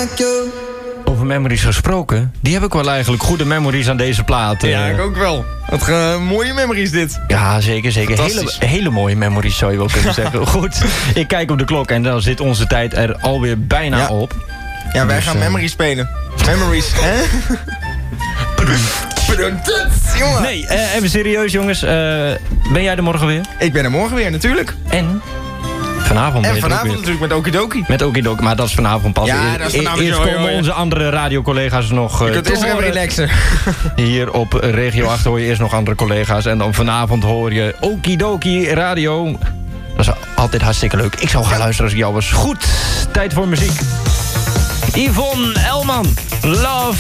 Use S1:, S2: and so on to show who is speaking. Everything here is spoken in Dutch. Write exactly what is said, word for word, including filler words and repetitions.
S1: Over memories gesproken, die heb ik wel eigenlijk goede memories aan deze plaat.
S2: Ja, ik ook wel. Wat uh, mooie memories dit.
S1: Ja, zeker, zeker. Hele, hele mooie memories zou je wel kunnen zeggen. Goed, ik kijk op de klok en dan zit onze tijd er alweer bijna
S2: ja.
S1: op.
S2: Ja, wij
S1: dus,
S2: gaan
S1: uh...
S2: memories spelen. Memories, hè? Jongen.
S1: Nee, uh, even serieus jongens. Uh, ben jij er morgen weer?
S2: Ik ben er morgen weer, natuurlijk.
S1: En? Vanavond
S2: En vanavond natuurlijk met Okidoki.
S1: Met Okidoki, maar dat is vanavond pas.
S2: Ja, dat is vanavond.
S1: Eerst komen
S2: joh, joh.
S1: onze andere radiocollega's nog... Uh,
S2: je kunt eerst even relaxen.
S1: Hier op Regio acht hoor je eerst nog andere collega's. En dan vanavond hoor je Okidoki Radio. Dat is altijd hartstikke leuk. Ik zou gaan ja. luisteren als ik jou was. Goed, tijd voor muziek. Yvonne Elman, Love.